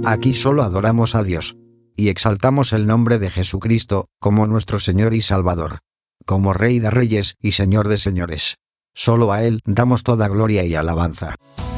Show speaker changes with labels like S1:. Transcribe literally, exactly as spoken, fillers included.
S1: Aquí solo adoramos a Dios. Y exaltamos el nombre de Jesucristo, como nuestro Señor y Salvador. Como Rey de Reyes y Señor de Señores. Solo a Él damos toda gloria y alabanza.